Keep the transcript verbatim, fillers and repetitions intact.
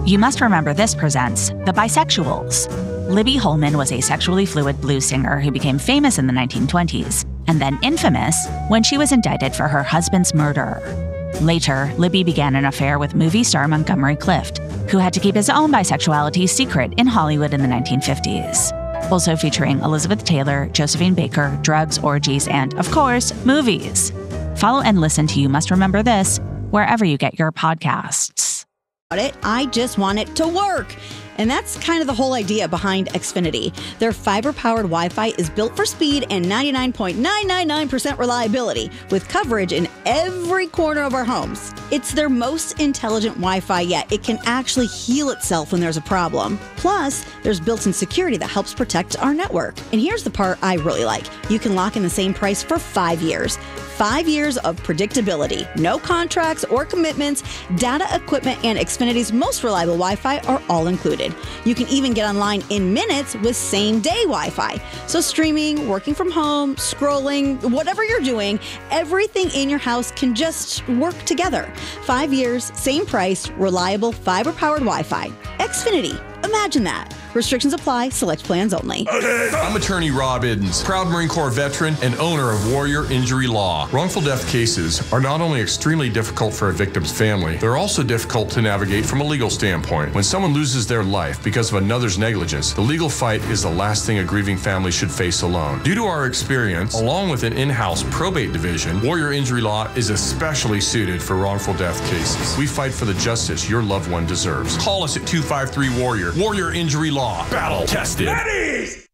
You Must Remember This presents The Bisexuals. Libby Holman was a sexually fluid blues singer who became famous in the nineteen twenties, and then infamous when she was indicted for her husband's murder. Later, Libby began an affair with movie star Montgomery Clift, who had to keep his own bisexuality secret in Hollywood in the nineteen fifties. Also featuring Elizabeth Taylor, Josephine Baker, drugs, orgies, and, of course, movies. Follow and listen to You Must Remember This wherever you get your podcasts. It. I just want it to work. And that's kind of the whole idea behind Xfinity. Their fiber-powered Wi-Fi is built for speed and ninety-nine point nine nine nine percent reliability, with coverage in every corner of our homes. It's their most intelligent Wi-Fi yet. It can actually heal itself when there's a problem. Plus, there's built-in security that helps protect our network. And here's the part I really like. You can lock in the same price for five years. Five years of predictability, no contracts or commitments, data, equipment, and Xfinity's most reliable Wi-Fi are all included. You can even get online in minutes with same-day Wi-Fi. So streaming, working from home, scrolling, whatever you're doing, everything in your house can just work together. Five years, same price, reliable, fiber-powered Wi-Fi. Xfinity. Imagine that. Restrictions apply. Select plans only. I'm attorney Rob Iddens, proud Marine Corps veteran and owner of Warrior Injury Law. Wrongful death cases are not only extremely difficult for a victim's family, they're also difficult to navigate from a legal standpoint. When someone loses their life because of another's negligence, the legal fight is the last thing a grieving family should face alone. Due to our experience, along with an in-house probate division, Warrior Injury Law is especially suited for wrongful death cases. We fight for the justice your loved one deserves. Call us at two five three Warrior. Warrior Injury Law. Battle tested. Ready!